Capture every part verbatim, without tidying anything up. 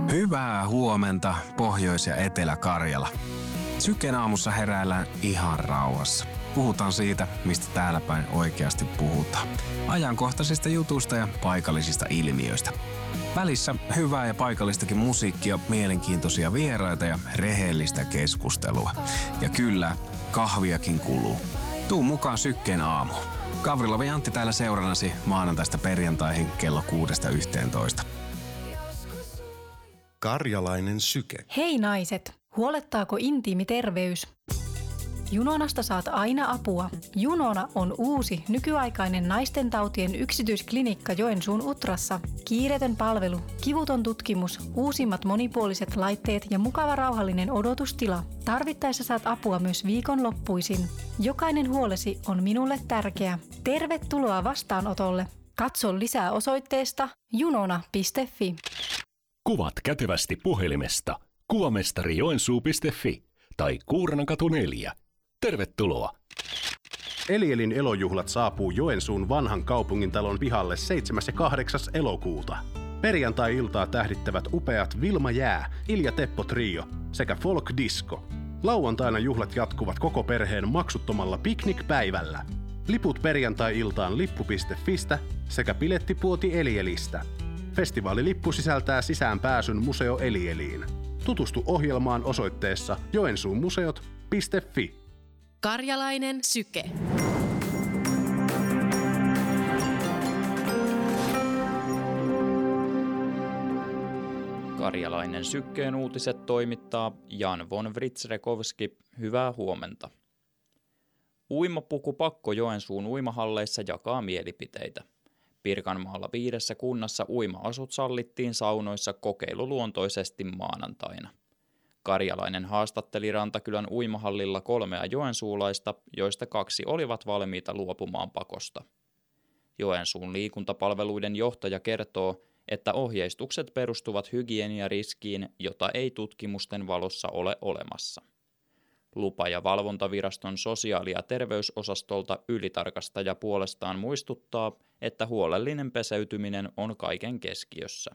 Hyvää huomenta, Pohjois- ja Etelä-Karjala. Syken aamussa heräillään ihan rauhassa. Puhutaan siitä, mistä täällä päin oikeasti puhutaan. Ajankohtaisista jutuista ja paikallisista ilmiöistä. Välissä hyvää ja paikallistakin musiikkia, mielenkiintoisia vieraita ja rehellistä keskustelua. Ja kyllä, kahviakin kuluu. Tuu mukaan Sykkeen aamuun. Gavrilov ja Antti täällä seurannasi maanantaista perjantaihin kello kuudesta yhteentoista. Karjalainen syke. Hei naiset, huolettaako intiimi terveys? Junonasta saat aina apua. Junona on uusi, nykyaikainen naisten tautien yksityisklinikka Joensuun Utrassa. Kiireetön palvelu, kivuton tutkimus, uusimmat monipuoliset laitteet ja mukava rauhallinen odotustila. Tarvittaessa saat apua myös viikonloppuisin. Jokainen huolesi on minulle tärkeä. Tervetuloa vastaanotolle. Katso lisää osoitteesta junona piste fi. Kuvat kätevästi puhelimesta kuvamestari joensuu piste fi tai Kuurnankatu neljä. Tervetuloa! Elielin elojuhlat saapuu Joensuun vanhan kaupungintalon pihalle seitsemäs ja kahdeksas elokuuta. Perjantai-iltaa tähdittävät upeat Vilma Jää, Ilja Teppo Trio sekä Folk Disco. Lauantaina juhlat jatkuvat koko perheen maksuttomalla piknikpäivällä. Liput perjantai-iltaan lippu piste fistä sekä bilettipuoti Elielistä. Festivaalilippu sisältää sisäänpääsyn Museo Elieliin. Tutustu ohjelmaan osoitteessa joensuumuseot piste fi. Karjalainen syke. Karjalainen sykkeen uutiset toimittaa Jan von Writzrekowski. Hyvää huomenta. Uimapukupakko Joensuun uimahalleissa jakaa mielipiteitä. Pirkanmaalla viidessä kunnassa uima-asut sallittiin saunoissa kokeiluluontoisesti maanantaina. Karjalainen haastatteli Rantakylän uimahallilla kolmea joensuulaista, joista kaksi olivat valmiita luopumaan pakosta. Joensuun liikuntapalveluiden johtaja kertoo, että ohjeistukset perustuvat hygieniariskiin, jota ei tutkimusten valossa ole olemassa. Lupa- ja valvontaviraston sosiaali- ja terveysosastolta ylitarkastaja puolestaan muistuttaa, että huolellinen peseytyminen on kaiken keskiössä.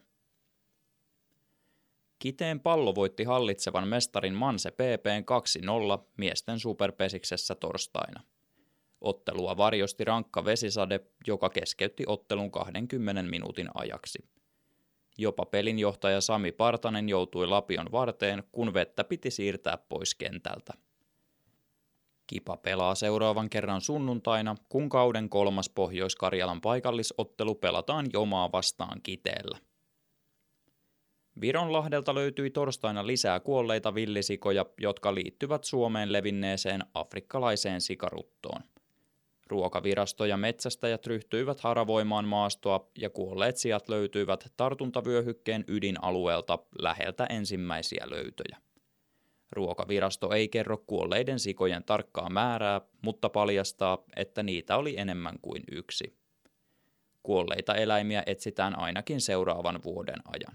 Kiteen Pallo voitti hallitsevan mestarin Manse P P:n kaksi nolla miesten superpesiksessä torstaina. Ottelua varjosti rankka vesisade, joka keskeytti ottelun kahdenkymmenen minuutin ajaksi. Jopa pelinjohtaja Sami Partanen joutui lapion varteen, kun vettä piti siirtää pois kentältä. Kipa pelaa seuraavan kerran sunnuntaina, kun kauden kolmas Pohjois-Karjalan paikallisottelu pelataan Jomaa vastaan Kiteellä. Vironlahdelta löytyi torstaina lisää kuolleita villisikoja, jotka liittyvät Suomeen levinneeseen afrikkalaiseen sikaruttoon. Ruokavirasto ja metsästäjät ryhtyivät haravoimaan maastoa ja kuolleet sijat löytyivät tartuntavyöhykkeen ydinalueelta läheltä ensimmäisiä löytöjä. Ruokavirasto ei kerro kuolleiden sikojen tarkkaa määrää, mutta paljastaa, että niitä oli enemmän kuin yksi. Kuolleita eläimiä etsitään ainakin seuraavan vuoden ajan.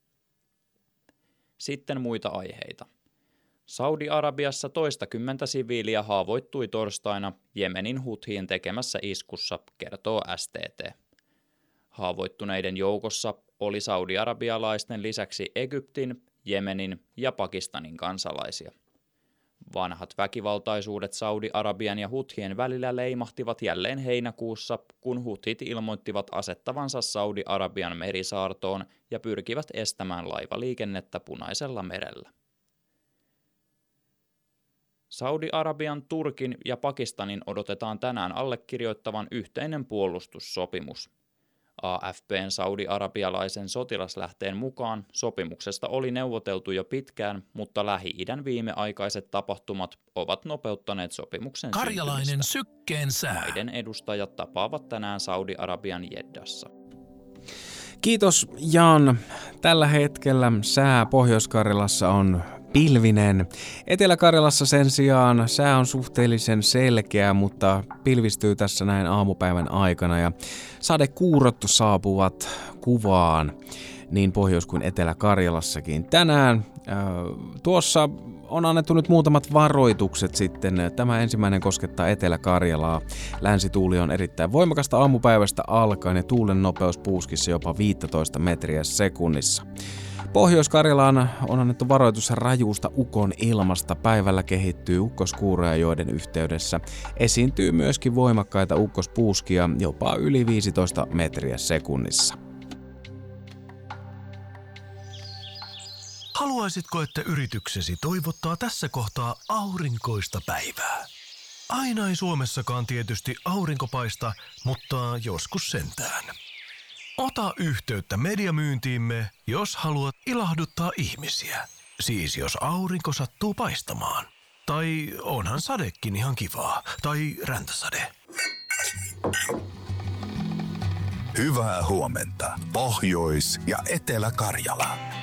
Sitten muita aiheita. Saudi-Arabiassa toistakymmentä siviiliä haavoittui torstaina Jemenin Huthien tekemässä iskussa, kertoo S T T. Haavoittuneiden joukossa oli saudi-arabialaisten lisäksi Egyptin, Jemenin ja Pakistanin kansalaisia. Vanhat väkivaltaisuudet Saudi-Arabian ja Huthien välillä leimahtivat jälleen heinäkuussa, kun Huthit ilmoittivat asettavansa Saudi-Arabian merisaartoon ja pyrkivät estämään laivaliikennettä Punaisella merellä. Saudi-Arabian, Turkin ja Pakistanin odotetaan tänään allekirjoittavan yhteinen puolustussopimus. A F P:n saudi-arabialaisen sotilaslähteen mukaan sopimuksesta oli neuvoteltu jo pitkään, mutta Lähi-idän viimeaikaiset tapahtumat ovat nopeuttaneet sopimuksen Karjalainen syntymistä. sykkeen sää. Maiden edustajat tapaavat tänään Saudi-Arabian Jeddassa. Kiitos Jan. Tällä hetkellä sää Pohjois-Karjalassa on pilvinen. Etelä-Karjalassa sen sijaan sää on suhteellisen selkeä, mutta pilvistyy tässä näin aamupäivän aikana ja sadekuurot saapuvat kuvaan niin Pohjois- kuin Etelä-Karjalassakin. Tänään äh, tuossa on annettu nyt muutamat varoitukset sitten. Tämä ensimmäinen koskettaa Etelä-Karjalaa. Länsituuli on erittäin voimakasta aamupäivästä alkaen ja tuulen nopeus puuskissa jopa viisitoista metriä sekunnissa. Pohjois-Karjalaan on annettu varoitus rajuusta ukon ilmasta. Päivällä kehittyy ukkoskuuroja, joiden yhteydessä esiintyy myöskin voimakkaita ukkospuuskia, jopa yli viisitoista metriä sekunnissa. Haluaisitko, että yrityksesi toivottaa tässä kohtaa aurinkoista päivää? Aina ei Suomessakaan tietysti aurinko paista, mutta joskus sentään. Ota yhteyttä mediamyyntiimme, jos haluat ilahduttaa ihmisiä. Siis jos aurinko sattuu paistamaan. Tai onhan sadekin ihan kivaa. Tai räntäsade. Hyvää huomenta, Pohjois- ja Etelä-Karjala.